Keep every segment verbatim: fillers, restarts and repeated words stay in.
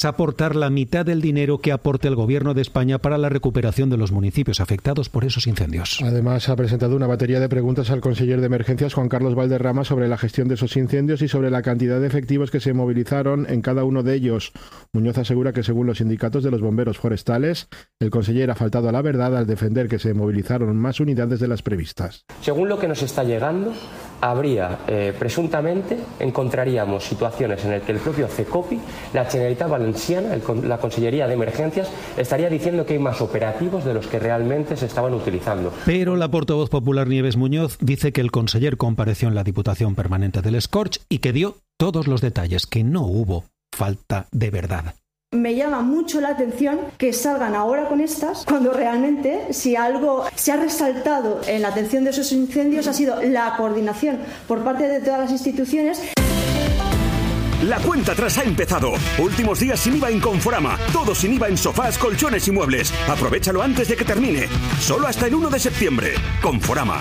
aportar la mitad del dinero que aporte el Gobierno de España para la recuperación de los municipios afectados por esos incendios. Además, ha presentado una batería de preguntas al conseller de Emergencias, Juan Carlos Valderrama, sobre la gestión de esos incendios y sobre la cantidad de efectivos que se movilizaron en cada uno de ellos. Muñoz asegura que, según los sindicatos de los bomberos forestales, el conseller ha faltado a la verdad al defender que se movilizaron más unidades de las previstas. Según lo que nos está llegando, habría, eh, presuntamente, encontraríamos situaciones en las que el propio CECOPI, la Generalitat Valenciana, el, la Consellería de Emergencias, estaría diciendo que hay más operativos de los que realmente se estaban utilizando. Pero la portavoz popular Nieves Muñoz dice que el conseller compareció en la Diputación Permanente del Scorch y que dio todos los detalles, que no hubo falta de verdad. Me llama mucho la atención que salgan ahora con estas, cuando realmente, si algo se ha resaltado en la atención de esos incendios, ha sido la coordinación por parte de todas las instituciones. La cuenta atrás ha empezado. Últimos días sin I V A en Conforama. Todo sin I V A en sofás, colchones y muebles. Aprovechalo antes de que termine. Solo hasta el uno de septiembre. Conforama.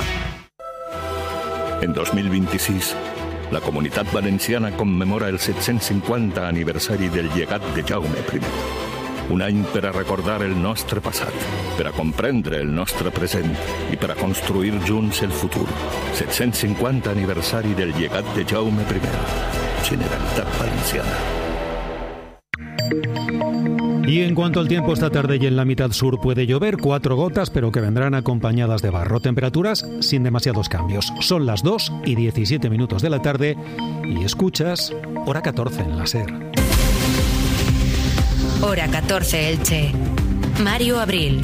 En dos mil vint-i-sis, la Comunitat Valenciana commemora el set-cents cinquanta aniversari del llegat de Jaume primer. Un any per a recordar el nostre passat, per a comprendre el nostre present i per a construir junts el futur. set-cents cinquanta aniversari del llegat de Jaume primer. Generalitat Valenciana. Y en cuanto al tiempo, esta tarde y en la mitad sur puede llover, cuatro gotas, pero que vendrán acompañadas de barro. Temperaturas sin demasiados cambios. Son las dos y diecisiete minutos de la tarde y escuchas Hora catorce en la SER. Hora catorce Elche. Mario Abril.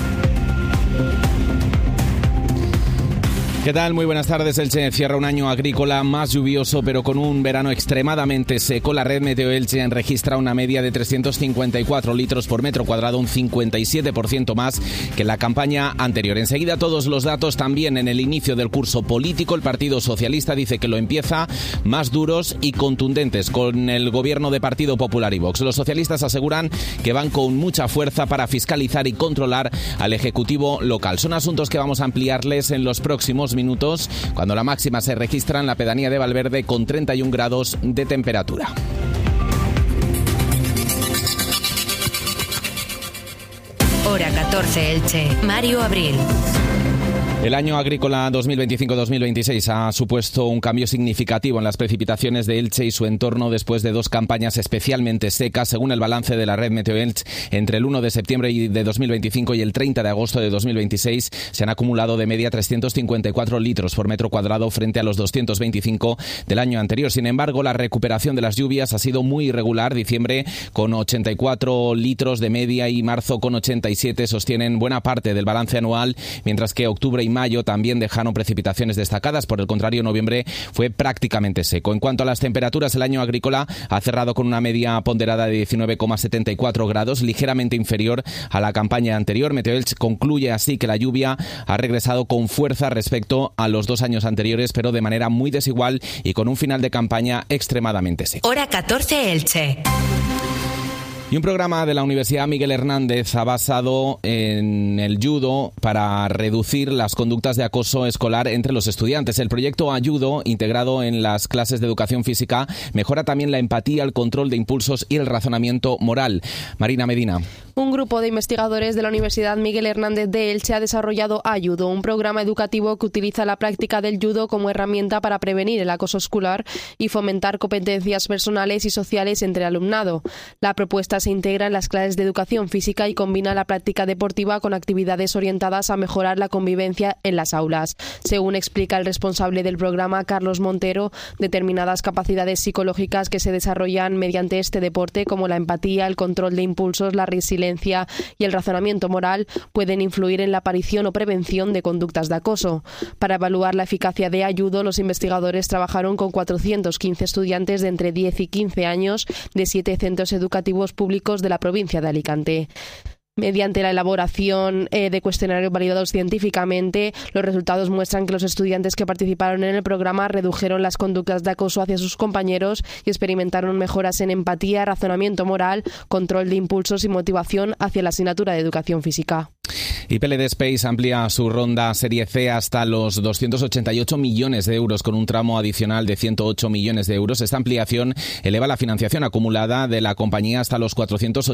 ¿Qué tal? Muy buenas tardes. Elche cierra un año agrícola más lluvioso, pero con un verano extremadamente seco. La red Meteo Elche registra una media de trescientos cincuenta y cuatro litros por metro cuadrado, un cincuenta y siete por ciento más que en la campaña anterior. Enseguida todos los datos también en el inicio del curso político. El Partido Socialista dice que lo empieza más duros y contundentes con el gobierno de Partido Popular y Vox. Los socialistas aseguran que van con mucha fuerza para fiscalizar y controlar al Ejecutivo local. Son asuntos que vamos a ampliarles en los próximos minutos, cuando la máxima se registra en la pedanía de Valverde con treinta y un grados de temperatura. Hora catorce Elche. Mario Abril. El año agrícola dos mil veinticinco dos mil veintiséis ha supuesto un cambio significativo en las precipitaciones de Elche y su entorno después de dos campañas especialmente secas. Según el balance de la red Meteo Elche, entre el uno de septiembre de dos mil veinticinco y el treinta de agosto de dos mil veintiséis se han acumulado de media trescientos cincuenta y cuatro litros por metro cuadrado frente a los doscientos veinticinco del año anterior. Sin embargo, la recuperación de las lluvias ha sido muy irregular. Diciembre con ochenta y cuatro litros de media y marzo con ochenta y siete sostienen buena parte del balance anual, mientras que octubre y mayo también dejaron precipitaciones destacadas. Por el contrario, noviembre fue prácticamente seco. En cuanto a las temperaturas, el año agrícola ha cerrado con una media ponderada de diecinueve coma setenta y cuatro grados, ligeramente inferior a la campaña anterior. Meteo Elche concluye así que la lluvia ha regresado con fuerza respecto a los dos años anteriores, pero de manera muy desigual y con un final de campaña extremadamente seco. Hora catorce Elche. Y un programa de la Universidad Miguel Hernández ha basado en el judo para reducir las conductas de acoso escolar entre los estudiantes. El proyecto Ayudo, integrado en las clases de educación física, mejora también la empatía, el control de impulsos y el razonamiento moral. Marina Medina. Un grupo de investigadores de la Universidad Miguel Hernández de Elche ha desarrollado Ayudo, un programa educativo que utiliza la práctica del judo como herramienta para prevenir el acoso escolar y fomentar competencias personales y sociales entre el alumnado. La propuesta se integra en las clases de educación física y combina la práctica deportiva con actividades orientadas a mejorar la convivencia en las aulas. Según explica el responsable del programa, Carlos Montero, determinadas capacidades psicológicas que se desarrollan mediante este deporte, como la empatía, el control de impulsos, la resiliencia y el razonamiento moral, pueden influir en la aparición o prevención de conductas de acoso. Para evaluar la eficacia de Ayudo, los investigadores trabajaron con cuatrocientos quince estudiantes de entre diez y quince años de siete centros educativos públicos de la provincia de Alicante. Mediante la elaboración eh, de cuestionarios validados científicamente, los resultados muestran que los estudiantes que participaron en el programa redujeron las conductas de acoso hacia sus compañeros y experimentaron mejoras en empatía, razonamiento moral, control de impulsos y motivación hacia la asignatura de educación física. Y P L D Space amplía su ronda Serie C hasta los doscientos ochenta y ocho millones de euros con un tramo adicional de ciento ocho millones de euros. Esta ampliación eleva la financiación acumulada de la compañía hasta los cuatrocientos